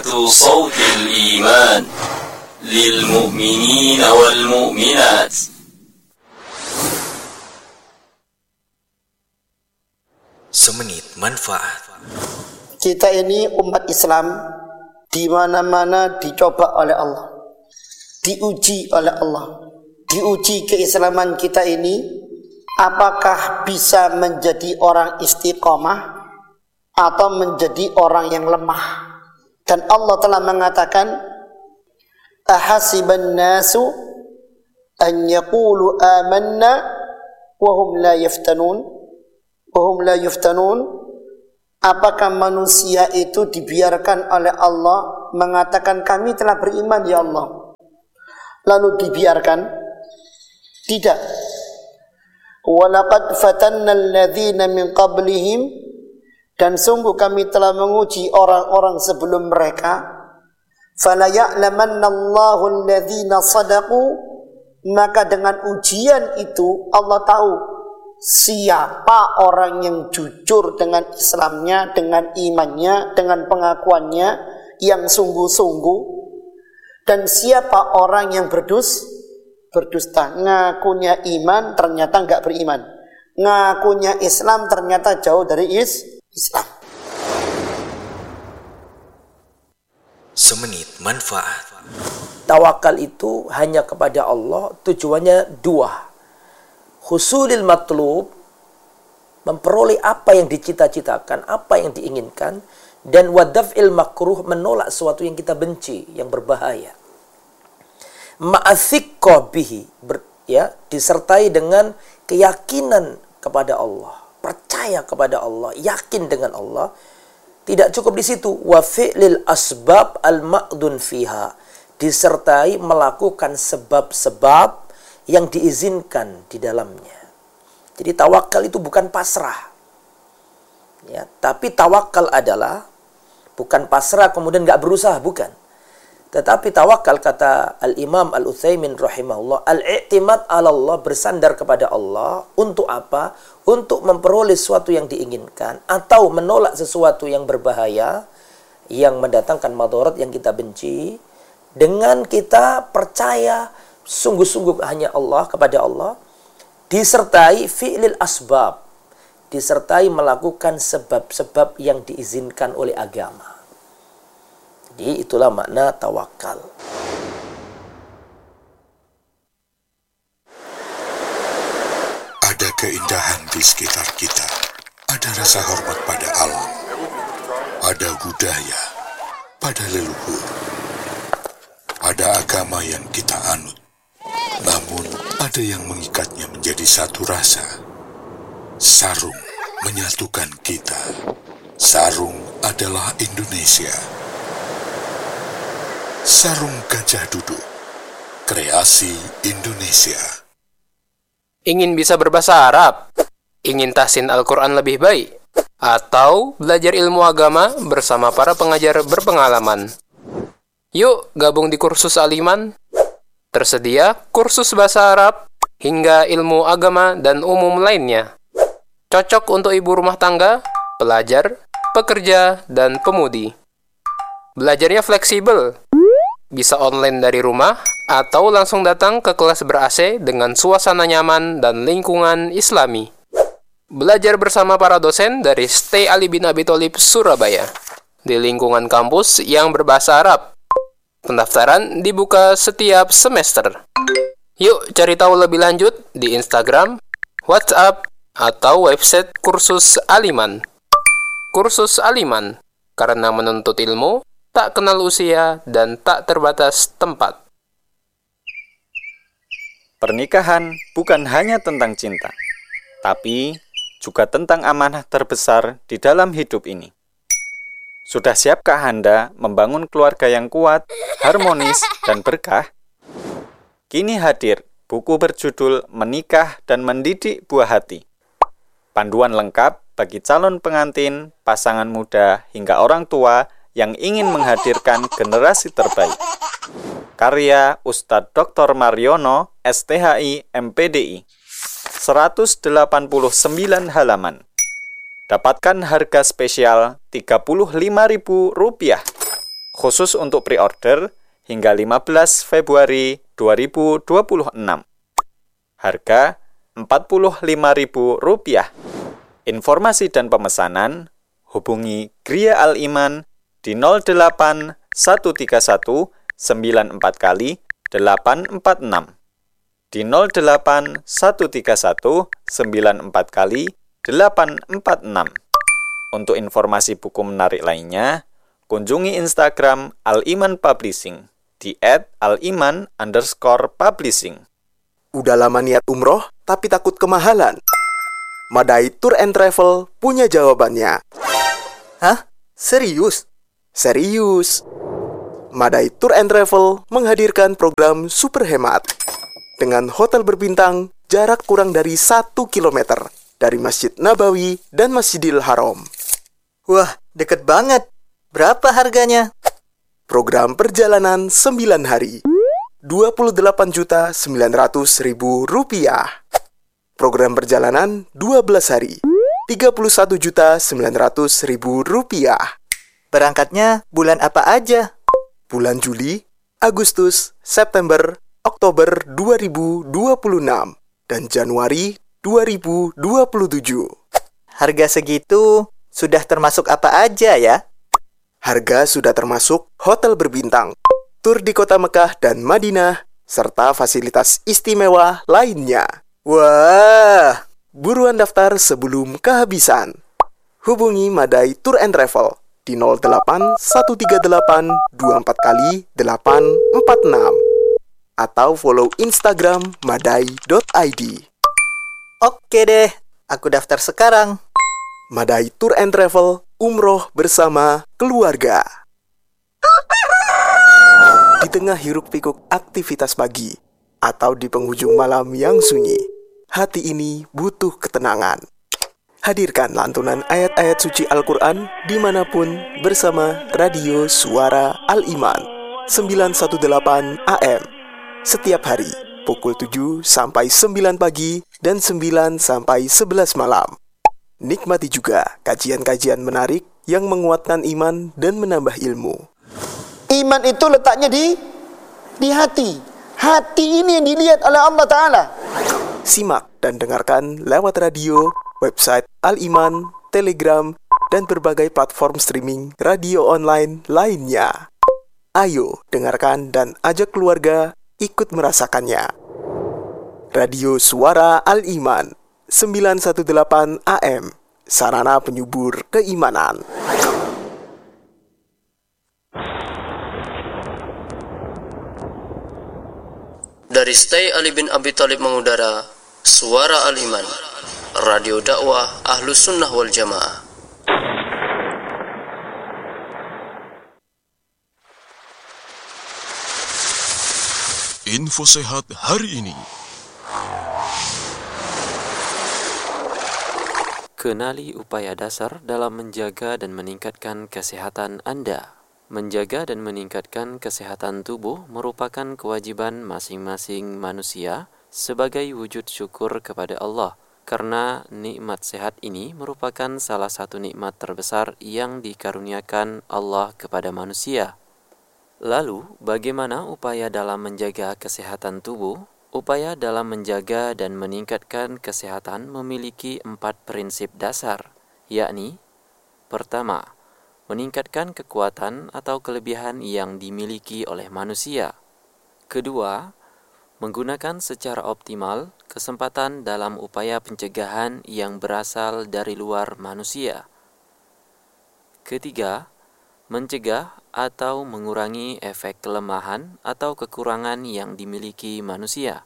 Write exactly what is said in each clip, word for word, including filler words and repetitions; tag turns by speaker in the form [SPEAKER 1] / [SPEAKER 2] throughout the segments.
[SPEAKER 1] صوت الإيمان للمؤمنين والمؤمنات.
[SPEAKER 2] Semenit manfaat.
[SPEAKER 3] Kita ini umat Islam di mana-mana dicoba oleh Allah, diuji oleh Allah, diuji keislaman kita ini, apakah bisa menjadi orang istiqomah atau menjadi orang yang lemah. Dan Allah telah mengatakan, ahasiban nasu an yaqulu amanna wa hum la yaftanun wa hum la yuftanun. Apakah manusia itu dibiarkan oleh Allah mengatakan kami telah beriman ya Allah, lalu dibiarkan? Tidak. Walaqad fatanna alladhina min qablihim, dan sungguh kami telah menguji orang-orang sebelum mereka. Fala ya'lamanna Allahu alladhina sadaqu, maka dengan ujian itu Allah tahu siapa orang yang jujur dengan Islamnya, dengan imannya, dengan pengakuannya yang sungguh-sungguh, dan siapa orang yang berdus, berdusta. Ngakunya iman ternyata enggak beriman, ngakunya Islam ternyata jauh dari is Islam.
[SPEAKER 2] Semenit manfaat.
[SPEAKER 4] Tawakal itu hanya kepada Allah, tujuannya dua. Husulil matlub, memperoleh apa yang dicita-citakan, apa yang diinginkan, dan wadaf'il makruh, menolak sesuatu yang kita benci, yang berbahaya. Ma'athiqqa bihi, ya, disertai dengan keyakinan kepada Allah, percaya kepada Allah, yakin dengan Allah. Tidak cukup di situ, wa fi'lil asbab al-ma'dun fiha, disertai melakukan sebab-sebab yang diizinkan di dalamnya. Jadi tawakal itu bukan pasrah, ya, tapi tawakal adalah bukan pasrah kemudian nggak berusaha, bukan. Tetapi tawakal, kata Al-Imam Al-Utsaimin rahimahullah, al-i'timad 'ala Allah, bersandar kepada Allah. Untuk apa? Untuk memperoleh sesuatu yang diinginkan atau menolak sesuatu yang berbahaya, yang mendatangkan madarat yang kita benci, dengan kita percaya sungguh-sungguh hanya Allah, kepada Allah, disertai fi'lil asbab, disertai melakukan sebab-sebab yang diizinkan oleh agama. Jadi itulah makna tawakal.
[SPEAKER 5] Ada keindahan di sekitar kita. Ada rasa hormat pada alam. Ada budaya pada leluhur. Ada agama yang kita anut. Namun ada yang mengikatnya menjadi satu rasa. Sarung menyatukan kita. Sarung adalah Indonesia. Sarung Gajah Duduk, kreasi Indonesia.
[SPEAKER 6] Ingin bisa berbahasa Arab? Ingin tahsin Al-Quran lebih baik? Atau belajar ilmu agama bersama para pengajar berpengalaman? Yuk gabung di kursus Aliman. Tersedia kursus bahasa Arab hingga ilmu agama dan umum lainnya. Cocok untuk ibu rumah tangga, pelajar, pekerja, dan pemudi. Belajarnya fleksibel. Bisa online dari rumah atau langsung datang ke kelas ber-A C dengan suasana nyaman dan lingkungan Islami. Belajar bersama para dosen dari Stay Ali bin Abi Thalib Surabaya di lingkungan kampus yang berbahasa Arab. Pendaftaran dibuka setiap semester. Yuk cari tahu lebih lanjut di Instagram, WhatsApp, atau website kursus Aliman. Kursus Aliman, karena menuntut ilmu tak kenal usia dan tak terbatas tempat.
[SPEAKER 7] Pernikahan bukan hanya tentang cinta, tapi juga tentang amanah terbesar di dalam hidup ini. Sudah siapkah Anda membangun keluarga yang kuat, harmonis, dan berkah? Kini hadir buku berjudul Menikah dan Mendidik Buah Hati. Panduan lengkap bagi calon pengantin, pasangan muda, hingga orang tua yang ingin menghadirkan generasi terbaik. Karya Ustadz Doktor Mariono, S T H I M P D I. seratus delapan puluh sembilan halaman. Dapatkan harga spesial tiga puluh lima ribu rupiah. khusus untuk pre-order hingga lima belas Februari dua ribu dua puluh enam. Harga empat puluh lima ribu rupiah. Informasi dan pemesanan hubungi Gria Al-Iman di nol delapan satu tiga satu sembilan empat kali delapan empat enam. Di nol delapan satu tiga satu sembilan empat kali delapan empat enam. Untuk informasi buku menarik lainnya, kunjungi Instagram Al-Iman Publishing di et aliman underscore publishing.
[SPEAKER 8] Udah lama niat umroh, tapi takut kemahalan? Madai Tour and Travel punya jawabannya.
[SPEAKER 9] Hah? Serius?
[SPEAKER 8] Serius. Madai Tour and Travel menghadirkan program super hemat. Dengan hotel berbintang, jarak kurang dari satu kilometer dari Masjid Nabawi dan Masjidil Haram.
[SPEAKER 9] Wah, deket banget. Berapa harganya?
[SPEAKER 8] Program perjalanan sembilan hari, dua puluh delapan juta sembilan ratus ribu rupiah. Program perjalanan dua belas hari, tiga puluh satu juta sembilan ratus ribu rupiah.
[SPEAKER 9] Berangkatnya bulan apa aja?
[SPEAKER 8] Bulan Juli, Agustus, September, Oktober dua ribu dua puluh enam dan Januari dua ribu dua puluh tujuh.
[SPEAKER 9] Harga segitu sudah termasuk apa aja ya?
[SPEAKER 8] Harga sudah termasuk hotel berbintang, tur di kota Mekah dan Madinah, serta fasilitas istimewa lainnya.
[SPEAKER 9] Wah,
[SPEAKER 8] buruan daftar sebelum kehabisan. Hubungi Madai Tour and Travel di nol delapan satu tiga delapan dua empat kali delapan empat enam. Atau follow Instagram madai dot i d.
[SPEAKER 9] Oke deh, aku daftar sekarang.
[SPEAKER 8] Madai Tour and Travel, umroh bersama keluarga. Di tengah hiruk-pikuk aktivitas pagi, atau di penghujung malam yang sunyi, hati ini butuh ketenangan. Hadirkan lantunan ayat-ayat suci Al-Quran dimanapun bersama Radio Suara Al-Iman sembilan satu delapan A M. Setiap hari, pukul tujuh sampai sembilan pagi dan sembilan sampai sebelas malam. Nikmati juga kajian-kajian menarik yang menguatkan iman dan menambah ilmu.
[SPEAKER 3] Iman itu letaknya di di hati. Hati ini yang dilihat oleh Allah Ta'ala.
[SPEAKER 8] Simak dan dengarkan lewat radio, website Al-Iman, Telegram, dan berbagai platform streaming radio online lainnya. Ayo dengarkan dan ajak keluarga ikut merasakannya. Radio Suara Al-Iman sembilan satu delapan A M, sarana penyubur keimanan.
[SPEAKER 10] Dari Stay Ali bin Abi Thalib mengudara, Suara Al-Iman, radio dakwah Ahlus Sunnah wal Jamaah.
[SPEAKER 5] Info sehat hari ini.
[SPEAKER 11] Kenali upaya dasar dalam menjaga dan meningkatkan kesehatan Anda. Menjaga dan meningkatkan kesehatan tubuh merupakan kewajiban masing-masing manusia sebagai wujud syukur kepada Allah, karena nikmat sehat ini merupakan salah satu nikmat terbesar yang dikaruniakan Allah kepada manusia. Lalu, bagaimana upaya dalam menjaga kesehatan tubuh? Upaya dalam menjaga dan meningkatkan kesehatan memiliki empat prinsip dasar, yakni: pertama, meningkatkan kekuatan atau kelebihan yang dimiliki oleh manusia. Kedua, menggunakan secara optimal kesempatan dalam upaya pencegahan yang berasal dari luar manusia. Ketiga, mencegah atau mengurangi efek kelemahan atau kekurangan yang dimiliki manusia.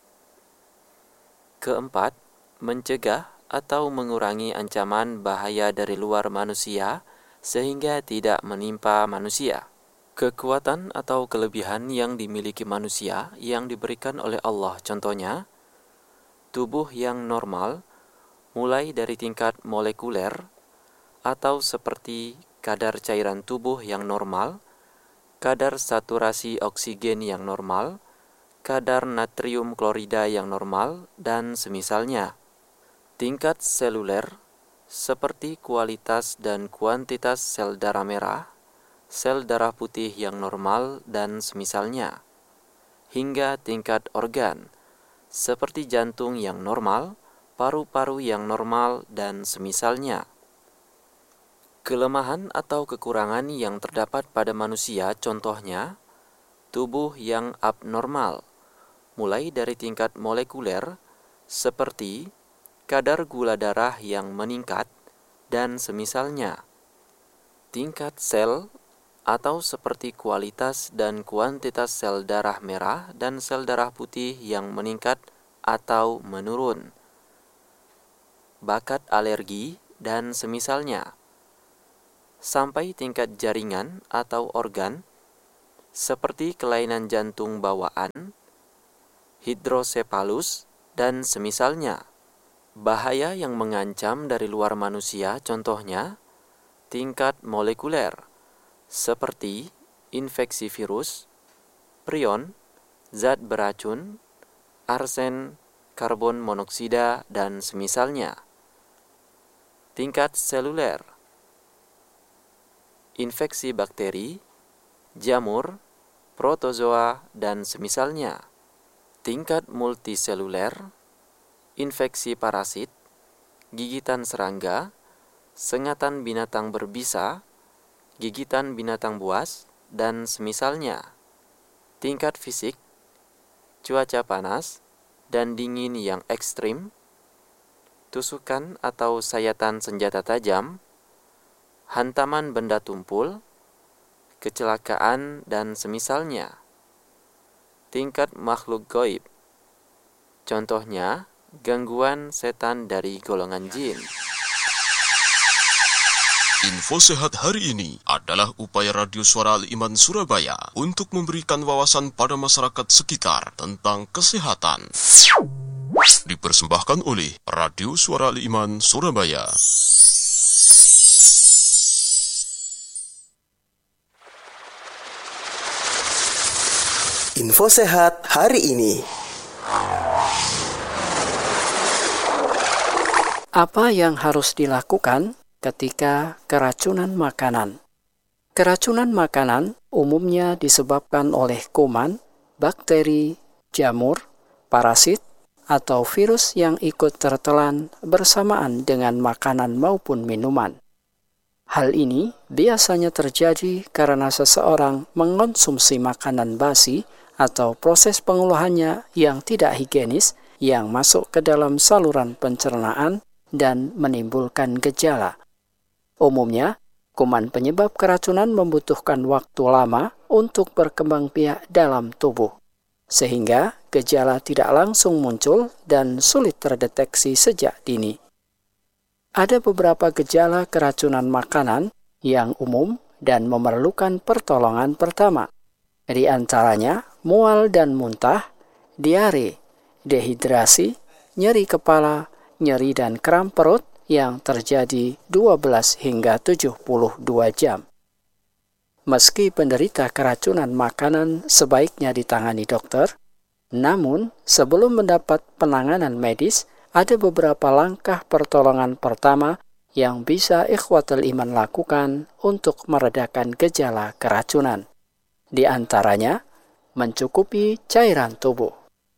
[SPEAKER 11] Keempat, mencegah atau mengurangi ancaman bahaya dari luar manusia sehingga tidak menimpa manusia. Kekuatan atau kelebihan yang dimiliki manusia yang diberikan oleh Allah, contohnya tubuh yang normal mulai dari tingkat molekuler atau seperti kadar cairan tubuh yang normal, kadar saturasi oksigen yang normal, kadar natrium klorida yang normal, dan semisalnya. Tingkat seluler, seperti kualitas dan kuantitas sel darah merah, sel darah putih yang normal dan semisalnya, hingga tingkat organ, seperti jantung yang normal, paru-paru yang normal, dan semisalnya. Kelemahan atau kekurangan yang terdapat pada manusia contohnya, tubuh yang abnormal, mulai dari tingkat molekuler, seperti kadar gula darah yang meningkat, dan semisalnya. Tingkat sel atau seperti kualitas dan kuantitas sel darah merah dan sel darah putih yang meningkat atau menurun. Bakat alergi dan semisalnya. Sampai tingkat jaringan atau organ, seperti kelainan jantung bawaan, hidrosepalus, dan semisalnya. Bahaya yang mengancam dari luar manusia contohnya, tingkat molekuler, seperti infeksi virus, prion, zat beracun, arsen, karbon monoksida, dan semisalnya. Tingkat seluler, infeksi bakteri, jamur, protozoa, dan semisalnya. Tingkat multiseluler, infeksi parasit, gigitan serangga, sengatan binatang berbisa, gigitan binatang buas, dan semisalnya. Tingkat fisik, cuaca panas dan dingin yang ekstrim, tusukan atau sayatan senjata tajam, hantaman benda tumpul, kecelakaan, dan semisalnya. Tingkat makhluk gaib, contohnya gangguan setan dari golongan jin.
[SPEAKER 5] Info Sehat hari ini adalah upaya Radio Suara Al-Iman Surabaya untuk memberikan wawasan pada masyarakat sekitar tentang kesehatan. Dipersembahkan oleh Radio Suara Al-Iman Surabaya.
[SPEAKER 8] Info Sehat hari ini.
[SPEAKER 12] Apa yang harus dilakukan ketika keracunan makanan? Keracunan makanan umumnya disebabkan oleh kuman, bakteri, jamur, parasit, atau virus yang ikut tertelan bersamaan dengan makanan maupun minuman. Hal ini biasanya terjadi karena seseorang mengonsumsi makanan basi atau proses pengolahannya yang tidak higienis yang masuk ke dalam saluran pencernaan dan menimbulkan gejala. Umumnya, kuman penyebab keracunan membutuhkan waktu lama untuk berkembang biak dalam tubuh, sehingga gejala tidak langsung muncul dan sulit terdeteksi sejak dini. Ada beberapa gejala keracunan makanan yang umum dan memerlukan pertolongan pertama. Di antaranya mual dan muntah, diare, dehidrasi, nyeri kepala, nyeri dan kram perut yang terjadi dua belas hingga tujuh puluh dua jam. Meski penderita keracunan makanan sebaiknya ditangani dokter, namun sebelum mendapat penanganan medis, ada beberapa langkah pertolongan pertama yang bisa ikhwatul iman lakukan untuk meredakan gejala keracunan. Di antaranya, mencukupi cairan tubuh.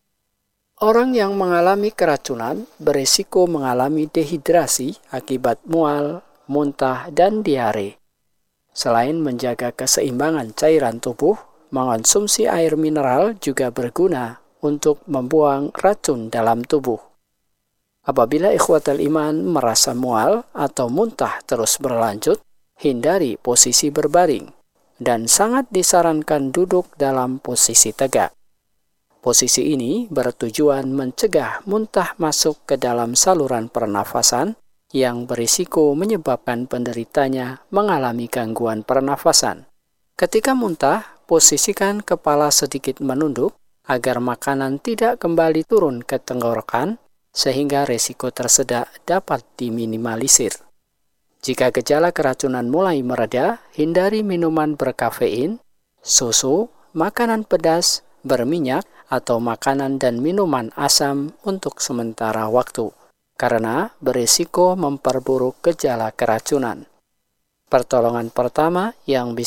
[SPEAKER 12] Orang yang mengalami keracunan berisiko mengalami dehidrasi akibat mual, muntah, dan diare. Selain menjaga keseimbangan cairan tubuh, mengonsumsi air mineral juga berguna untuk membuang racun dalam tubuh. Apabila ikhwatul iman merasa mual atau muntah terus berlanjut, hindari posisi berbaring dan sangat disarankan duduk dalam posisi tegak. Posisi ini bertujuan mencegah muntah masuk ke dalam saluran pernafasan yang berisiko menyebabkan penderitanya mengalami gangguan pernafasan. Ketika muntah, posisikan kepala sedikit menunduk agar makanan tidak kembali turun ke tenggorokan sehingga risiko tersedak dapat diminimalisir. Jika gejala keracunan mulai mereda, hindari minuman berkafein, susu, makanan pedas, berminyak, atau makanan dan minuman asam untuk sementara waktu, karena berisiko memperburuk gejala keracunan. Pertolongan pertama yang bisa